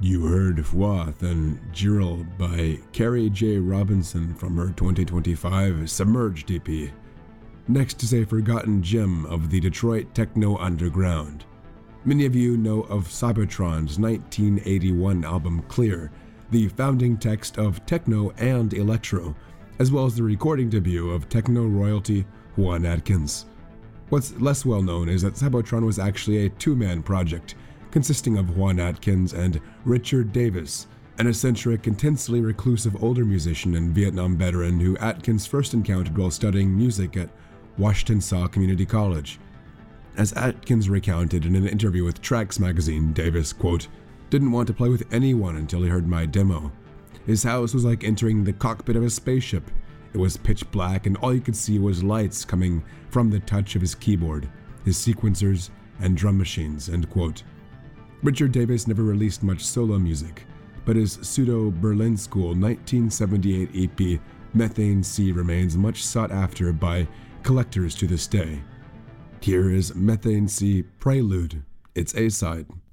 You heard Fwath and Girl by Carrie J. Robinson from her 2025 Submerged EP. Next is a forgotten gem of the Detroit techno underground. Many of you know of Cybertron's 1981 album Clear, the founding text of techno and electro, as well as the recording debut of techno royalty Juan Atkins. What's less well known is that Cybertron was actually a two-man project, consisting of Juan Atkins and Richard Davis, an eccentric, intensely reclusive older musician and Vietnam veteran who Atkins first encountered while studying music at Ouachita Community College. As Atkins recounted in an interview with Trax magazine, Davis, quote, "didn't want to play with anyone until he heard my demo. His house was like entering the cockpit of a spaceship. It was pitch black and all you could see was lights coming from the touch of his keyboard, his sequencers, and drum machines," end quote. Richard Davis never released much solo music, but his pseudo-Berlin School 1978 EP Methane Sea remains much sought after by collectors to this day. Here is Methane Sea Prelude, its A-side.